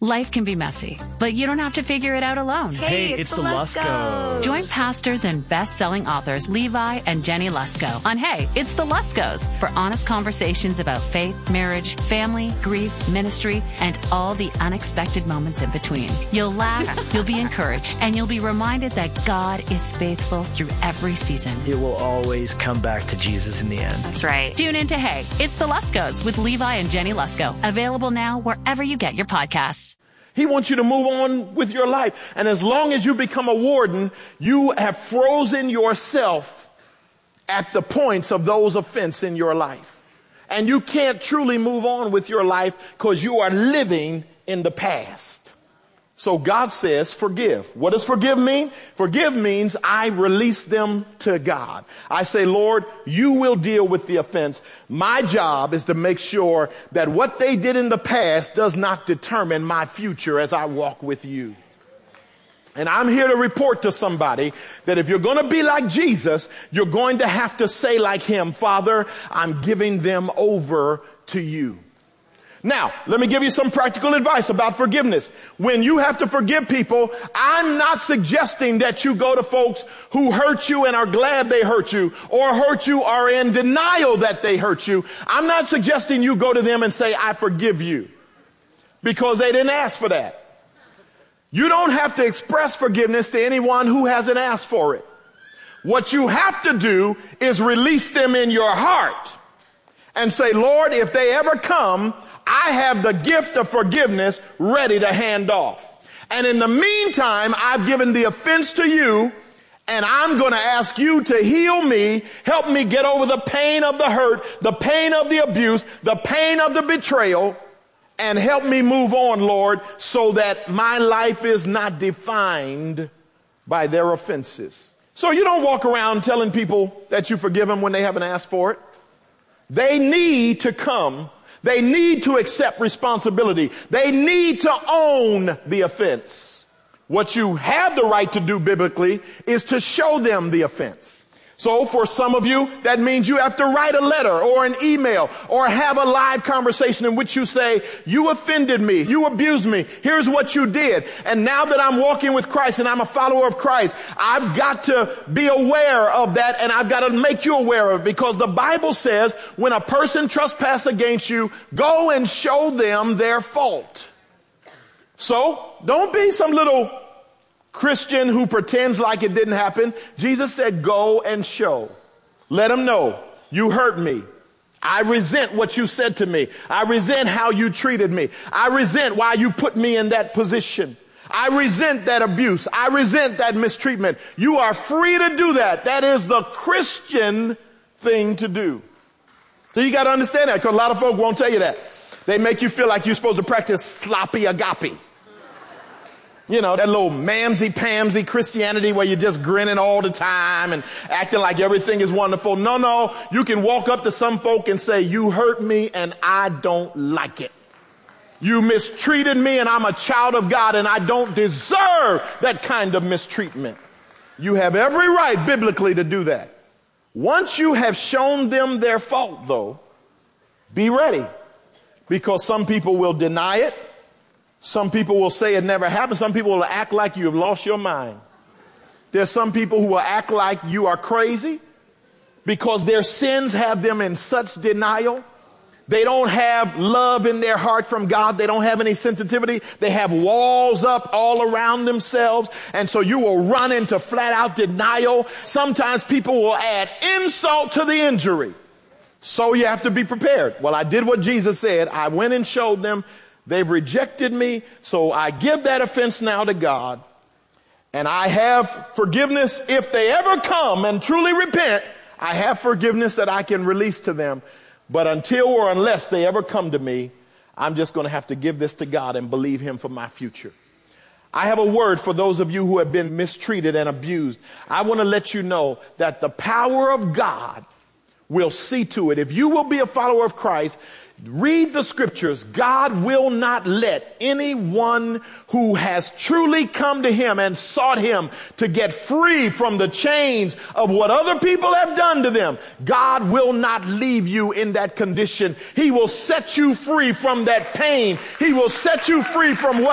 Life can be messy, but you don't have to figure it out alone. Hey, it's the Luskos. Join pastors and best-selling authors Levi and Jenny Lusko on Hey, It's the Luskos for honest conversations about faith, marriage, family, grief, ministry, and all the unexpected moments in between. You'll laugh, you'll be encouraged, and you'll be reminded that God is faithful through every season. It will always come back to Jesus in the end. That's right. Tune in to Hey, It's the Luskos with Levi and Jenny Lusko. Available now wherever you get your podcasts. He wants you to move on with your life. And as long as you become a warden, you have frozen yourself at the points of those offenses in your life. And you can't truly move on with your life because you are living in the past. So God says, forgive. What does forgive mean? Forgive means I release them to God. I say, Lord, you will deal with the offense. My job is to make sure that what they did in the past does not determine my future as I walk with you. And I'm here to report to somebody that if you're going to be like Jesus, you're going to have to say like him, Father, I'm giving them over to you. Now, let me give you some practical advice about forgiveness. When you have to forgive people, I'm not suggesting that you go to folks who hurt you and are glad they hurt you, or hurt you or in denial that they hurt you. I'm not suggesting you go to them and say, I forgive you, because they didn't ask for that. You don't have to express forgiveness to anyone who hasn't asked for it. What you have to do is release them in your heart and say, Lord, if they ever come, I have the gift of forgiveness ready to hand off. And in the meantime, I've given the offense to you, and I'm going to ask you to heal me, help me get over the pain of the hurt, the pain of the abuse, the pain of the betrayal, and help me move on, Lord, so that my life is not defined by their offenses. So you don't walk around telling people that you forgive them when they haven't asked for it. They need to come. They need to accept responsibility. They need to own the offense. What you have the right to do biblically is to show them the offense. So for some of you, that means you have to write a letter or an email or have a live conversation in which you say, you offended me, you abused me, here's what you did. And now that I'm walking with Christ and I'm a follower of Christ, I've got to be aware of that, and I've got to make you aware of it, because the Bible says when a person trespasses against you, go and show them their fault. So don't be some little Christian who pretends like it didn't happen. Jesus said, go and show. Let them know you hurt me. I resent what you said to me. I resent how you treated me. I resent why you put me in that position. I resent that abuse. I resent that mistreatment. You are free to do that. That is the Christian thing to do. So you got to understand that, because a lot of folk won't tell you that. They make you feel like you're supposed to practice sloppy agape. You know, that little mamsy-pamsy Christianity where you're just grinning all the time and acting like everything is wonderful. No, you can walk up to some folk and say, you hurt me and I don't like it. You mistreated me and I'm a child of God and I don't deserve that kind of mistreatment. You have every right biblically to do that. Once you have shown them their fault, though, be ready, because some people will deny it. Some people will say it never happened. Some people will act like you have lost your mind. There's some people who will act like you are crazy because their sins have them in such denial. They don't have love in their heart from God. They don't have any sensitivity. They have walls up all around themselves. And so you will run into flat out denial. Sometimes people will add insult to the injury. So you have to be prepared. Well, I did what Jesus said. I went and showed them. They've rejected me, so I give that offense now to God, and I have forgiveness. If they ever come and truly repent, I have forgiveness that I can release to them. But until or unless they ever come to me, I'm just going to have to give this to God and believe him for my future. I have a word for those of you who have been mistreated and abused. I want to let you know that the power of God will see to it. If you will be a follower of Christ, read the scriptures. God will not let anyone who has truly come to him and sought him to get free from the chains of what other people have done to them. God will not leave you in that condition. He will set you free from that pain. He will set you free from what